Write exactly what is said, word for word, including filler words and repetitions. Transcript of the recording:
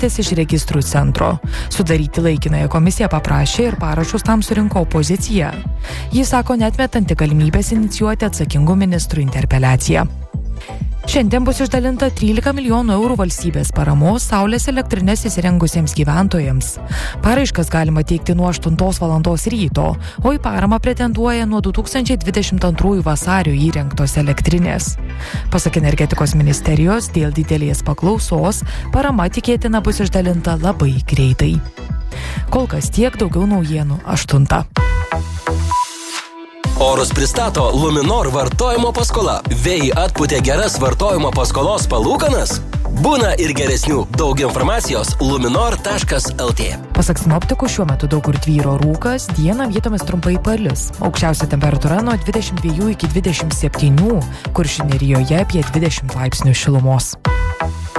trauktis iš registrų centro. Sudaryti laikinąją komisiją paprašė ir parašus tam surinko opozicija. Jis sako neatmetanti galimybės inicijuoti atsakingų ministrų interpeliaciją. Šiandien bus išdalinta trylika milijonų eurų valstybės paramos saulės elektrinės įsirengusiems gyventojams. Paraiškas galima teikti nuo aštuntos valandos ryto, o į paramą pretenduoja nuo du tūkstančiai dvidešimt antrųjų vasario įrengtos elektrinės. Pasak energetikos ministerijos, dėl didelės paklausos parama tikėtina bus išdalinta labai greitai. Kol kas tiek, daugiau naujienų aštuntą. Orus pristato Luminor vartojimo paskola. Vėjai atpūtė geras vartojimo paskolos palūkanas? Būna ir geresnių. Daug informacijos luminor taškas lt. Pasak sinoptikų, šiuo metu daug kur tvyro rūkas, dieną vietomis trumpai palis. Aukščiausia temperatūra nuo dvidešimt dviejų iki dvidešimt septynių, Kuršių Nerijoje apie dvidešimt laipsnių šilumos.